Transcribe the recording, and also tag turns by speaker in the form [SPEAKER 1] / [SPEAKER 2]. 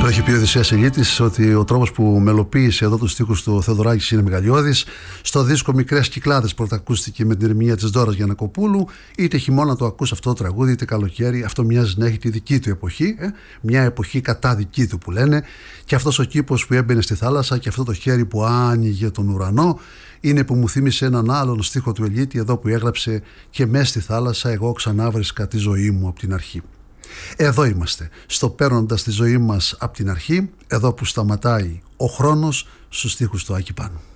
[SPEAKER 1] Το έχει πει ο Οδυσσέας Αιγίτης ότι ο τρόπος που μελοποίησε εδώ τους στίχους του Θεοδωράκης είναι μεγαλειώδης. Στο δίσκο Μικρές Κυκλάδες πρωτακούστηκε με την ερμηνεία της Δώρας Γιαννακοπούλου. Είτε χειμώνα το ακούς αυτό το τραγούδι, είτε καλοκαίρι. Αυτό μοιάζει να έχει τη δική του εποχή. Μια εποχή κατά δική του που λένε. Και αυτός ο κήπος που έμπαινε στη θάλασσα και αυτό το χέρι που άνοιγε τον ουρανό είναι που μου θύμισε έναν άλλον στίχο του Ελίτη εδώ που έγραψε «Και μες στη θάλασσα εγώ ξανά βρίσκα τη ζωή μου από την αρχή». Εδώ είμαστε, στο παίρνοντας τη ζωή μας από την αρχή, εδώ που σταματάει ο χρόνος στους στίχους του Άκη Πάνου.